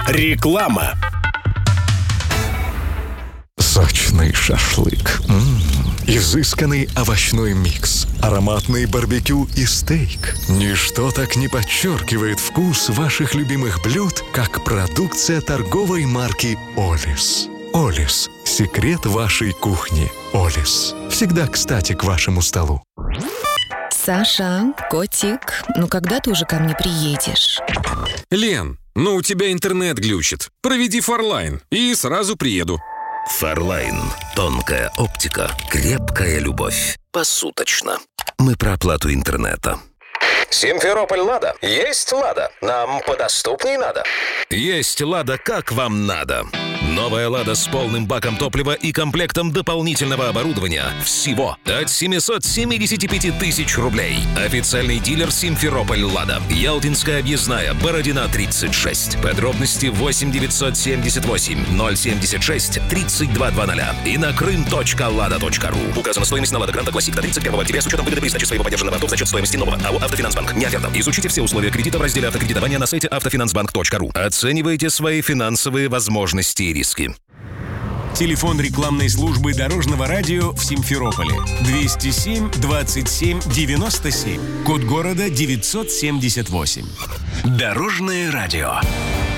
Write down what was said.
Реклама. Сочный шашлык. Изысканный овощной микс. Ароматный барбекю и стейк. Ничто так не подчеркивает вкус ваших любимых блюд, как продукция торговой марки «Олис». «Олис» – секрет вашей кухни. «Олис» – всегда кстати к вашему столу. Саша, котик, когда ты уже ко мне приедешь? Лен, у тебя интернет глючит. Проведи Фарлайн и сразу приеду. Фарлайн. Тонкая оптика, крепкая любовь. Посуточно. Мы про оплату интернета. Симферополь «Лада». Есть «Лада». Нам подоступней надо. Есть «Лада», как вам надо. Новая «Лада» с полным баком топлива и комплектом дополнительного оборудования. Всего от 775 тысяч рублей. Официальный дилер «Симферополь «Лада». Ялтинская объездная, Бородина, 36. Подробности 8 978 076 3220 и на крым.lada.ru. Указана стоимость на «Лада Гранта Классик до 31 октября с учетом выгоды при сдаче своего подержанного авто за счет стоимости нового. АО «Автофинансбанк». Не оферта. Изучите все условия кредита в разделе автокредитования на сайте автофинансбанк.ру. Оценивайте свои финансовые возможности и риски. Телефон рекламной службы Дорожного радио в Симферополе 207 27 97. Код города 978. Дорожное радио.